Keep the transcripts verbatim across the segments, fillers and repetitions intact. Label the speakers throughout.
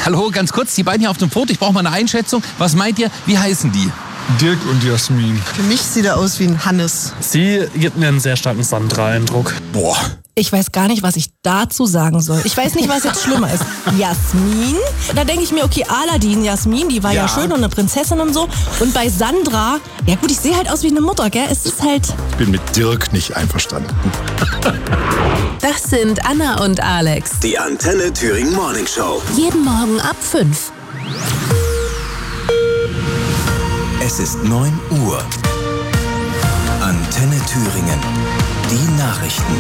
Speaker 1: Hallo, ganz kurz, die beiden hier auf dem Foto, ich brauche mal eine Einschätzung. Was meint ihr, wie heißen die?
Speaker 2: Dirk und Jasmin.
Speaker 3: Für mich sieht er aus wie ein Hannes.
Speaker 4: Sie gibt mir einen sehr starken Sandra-Eindruck.
Speaker 1: Boah.
Speaker 5: Ich weiß gar nicht, was ich dazu sagen soll. Ich weiß nicht, was jetzt schlimmer ist. Jasmin? Da denke ich mir, okay, Aladdin, Jasmin, die war ja. ja schön und eine Prinzessin und so. Und bei Sandra, ja gut, ich sehe halt aus wie eine Mutter, gell? Es ist halt...
Speaker 6: Ich bin mit Dirk nicht einverstanden.
Speaker 7: Das sind Anna und Alex.
Speaker 8: Die Antenne Thüringen Morning Show.
Speaker 7: Jeden Morgen ab fünf.
Speaker 8: Es ist neun Uhr. Antenne Thüringen. Die Nachrichten.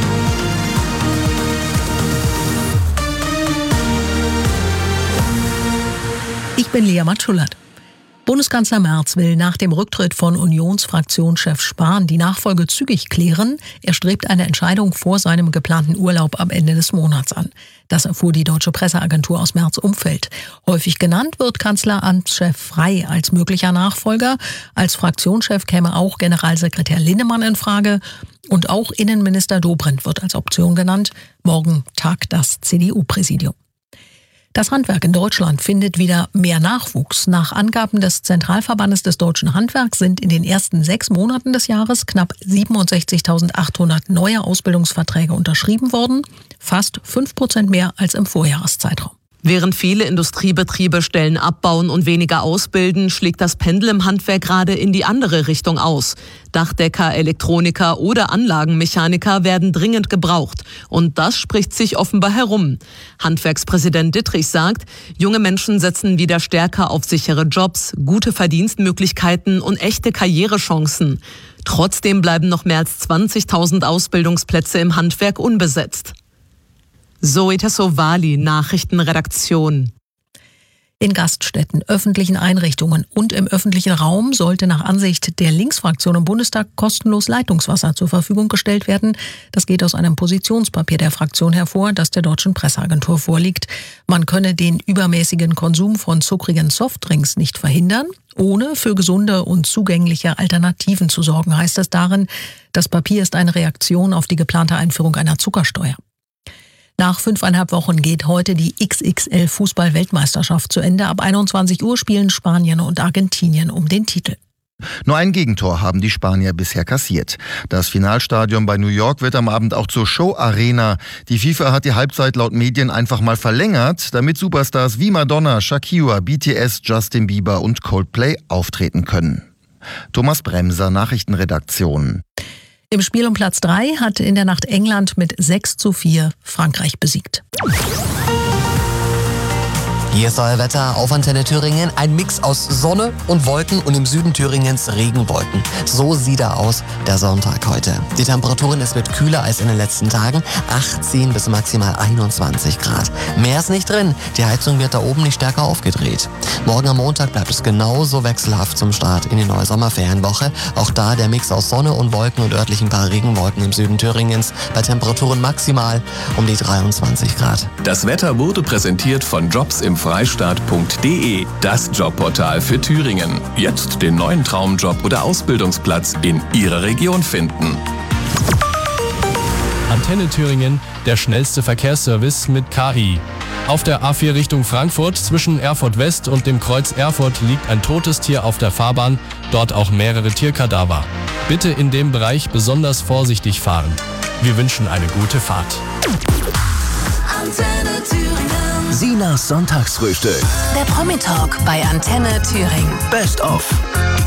Speaker 9: Ich bin Lea Matschulat. Bundeskanzler Merz will nach dem Rücktritt von Unionsfraktionschef Spahn die Nachfolge zügig klären. Er strebt eine Entscheidung vor seinem geplanten Urlaub am Ende des Monats an. Das erfuhr die deutsche Presseagentur aus Merz' Umfeld. Häufig genannt wird Kanzleramtschef Frey als möglicher Nachfolger. Als Fraktionschef käme auch Generalsekretär Linnemann in Frage. Und auch Innenminister Dobrindt wird als Option genannt. Morgen tagt das C D U-Präsidium. Das Handwerk in Deutschland findet wieder mehr Nachwuchs. Nach Angaben des Zentralverbandes des deutschen Handwerks sind in den ersten sechs Monaten des Jahres knapp siebenundsechzigtausendachthundert neue Ausbildungsverträge unterschrieben worden. Fast fünf Prozent mehr als im Vorjahreszeitraum.
Speaker 10: Während viele Industriebetriebe Stellen abbauen und weniger ausbilden, schlägt das Pendel im Handwerk gerade in die andere Richtung aus. Dachdecker, Elektroniker oder Anlagenmechaniker werden dringend gebraucht. Und das spricht sich offenbar herum. Handwerkspräsident Dittrich sagt, junge Menschen setzen wieder stärker auf sichere Jobs, gute Verdienstmöglichkeiten und echte Karrierechancen. Trotzdem bleiben noch mehr als zwanzigtausend Ausbildungsplätze im Handwerk unbesetzt. Zoe Tassovali, Nachrichtenredaktion.
Speaker 9: In Gaststätten, öffentlichen Einrichtungen und im öffentlichen Raum sollte nach Ansicht der Linksfraktion im Bundestag kostenlos Leitungswasser zur Verfügung gestellt werden. Das geht aus einem Positionspapier der Fraktion hervor, das der deutschen Presseagentur vorliegt. Man könne den übermäßigen Konsum von zuckrigen Softdrinks nicht verhindern, ohne für gesunde und zugängliche Alternativen zu sorgen, heißt es darin. Das Papier ist eine Reaktion auf die geplante Einführung einer Zuckersteuer. Nach fünfeinhalb Wochen geht heute die X X L-Fußball-Weltmeisterschaft zu Ende. Ab einundzwanzig Uhr spielen Spanien und Argentinien um den Titel.
Speaker 11: Nur ein Gegentor haben die Spanier bisher kassiert. Das Finalstadion bei New York wird am Abend auch zur Show-Arena. Die FIFA hat die Halbzeit laut Medien einfach mal verlängert, damit Superstars wie Madonna, Shakira, B T S, Justin Bieber und Coldplay auftreten können. Thomas Bremser, Nachrichtenredaktion.
Speaker 9: Im Spiel um Platz drei hat in der Nacht England mit sechs zu vier Frankreich besiegt.
Speaker 12: Hier ist euer Wetter auf Antenne Thüringen. Ein Mix aus Sonne und Wolken und im Süden Thüringens Regenwolken. So sieht er aus, der Sonntag heute. Die Temperaturen, es wird kühler als in den letzten Tagen. achtzehn bis maximal einundzwanzig Grad. Mehr ist nicht drin. Die Heizung wird da oben nicht stärker aufgedreht. Morgen am Montag bleibt es genauso wechselhaft zum Start in die neue Sommerferienwoche. Auch da der Mix aus Sonne und Wolken und örtlichen paar Regenwolken im Süden Thüringens. Bei Temperaturen maximal um die dreiundzwanzig Grad.
Speaker 8: Das Wetter wurde präsentiert von Jobs im Freistaat punkt de, das Jobportal für Thüringen. Jetzt den neuen Traumjob oder Ausbildungsplatz in Ihrer Region finden.
Speaker 13: Antenne Thüringen, der schnellste Verkehrsservice mit K I. Auf der A vier Richtung Frankfurt zwischen Erfurt West und dem Kreuz Erfurt liegt ein totes Tier auf der Fahrbahn, dort auch mehrere Tierkadaver. Bitte in dem Bereich besonders vorsichtig fahren. Wir wünschen eine gute Fahrt.
Speaker 7: Antenne Thüringen.
Speaker 8: Sinas Sonntagsfrühstück.
Speaker 7: Der Promi-Talk bei Antenne Thüringen.
Speaker 8: Best of.